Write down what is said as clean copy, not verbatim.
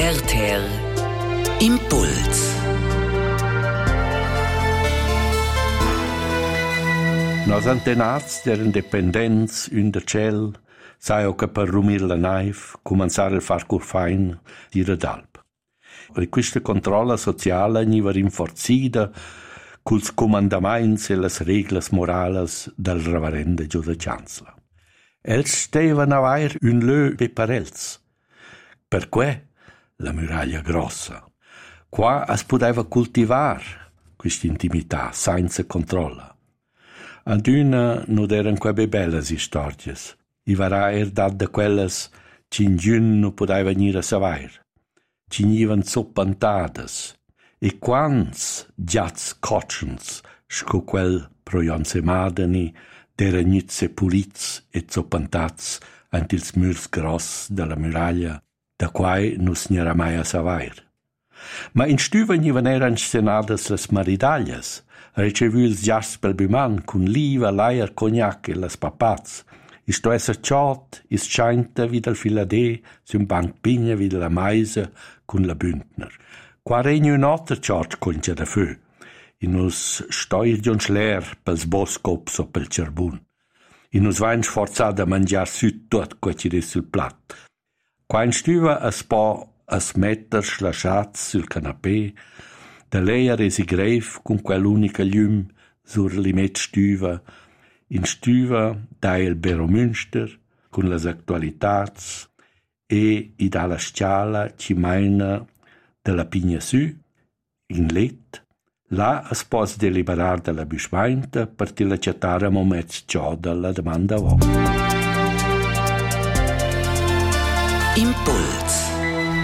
RTR Impuls. Nos antenats d'eren dependents un de ciel, saio che per rumir la naif cumanzare il far curfain d'ira d'alp. E questa controlla sociale niva rinforzida culs comandaments e las reglas morales del reverende Giuda Chancla. Els stevan a vair un lö de parels. Perqué? La muraglia grossa. Qua es podeva cultivar questa intimità senza controlla. Ad una non eran quei belles stories. I varà dat de quelles cingiun non podeva venire a savair. Cinivan soppantades. E quants giats cotchens sco quel proionse madeni d'eran nizze pulits e zoppantats ant ils murs gross della muraglia, da quai nus n'era mai a savair. Ma in stüva nivan eran scenades las maridaglias, recevu ils giars pel buman cun liva, laier, cognac e las papats. Isto esser ciot, is schainta vid al filadè, s'un banc pigna vid la maisa cun la bündner. Qua regni un alter ciot concia da fö, in us stoir gion schler pels boscops o pel cerbun. In us vain sforzat a mangiar süt tot qua ci des sul plat. Qua in stüva es po es metter slaschats sul canapè, da leia resi greif cun quell'unica llüm sur limet stüva, in stüva da il Beromünster cun las actualitats e i da la sciala ci maina de la pigna sü, in let, là es pos deliberar de la büschmeinta per ti la chattara momets ciò de la demanda vo. Impuls.